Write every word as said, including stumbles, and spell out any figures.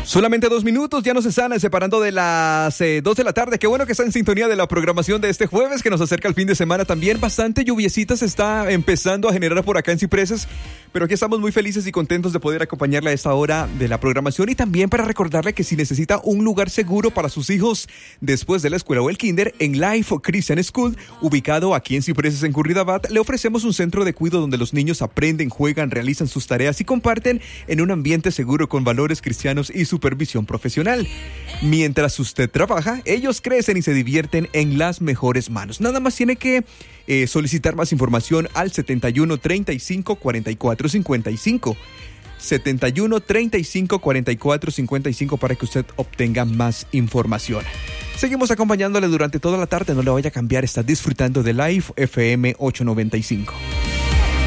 Solamente dos minutos, ya nos están separando de las eh, dos de la tarde. Qué bueno que está en sintonía de la programación de este jueves, que nos acerca el fin de semana también. Bastante lluviecita se está empezando a generar por acá en Cipreses, pero aquí estamos muy felices y contentos de poder acompañarle a esta hora de la programación, y también para recordarle que si necesita un lugar seguro para sus hijos después de la escuela o el kinder, en Life Christian School, ubicado aquí en Cipreses en Curridabat, le ofrecemos un centro de cuidado donde los niños aprenden, juegan, realizan sus tareas y comparten en un ambiente seguro con valores cristianos y supervisión profesional. Mientras usted trabaja, ellos crecen y se divierten en las mejores manos. Nada más tiene que eh, solicitar más información al setenta y uno, treinta y cinco, cuarenta y cuatro, cincuenta y cinco. setenta y uno, treinta y cinco, cuarenta y cuatro, cincuenta y cinco para que usted obtenga más información. Seguimos acompañándole durante toda la tarde, no le vaya a cambiar, está disfrutando de Life F M ochocientos noventa y cinco.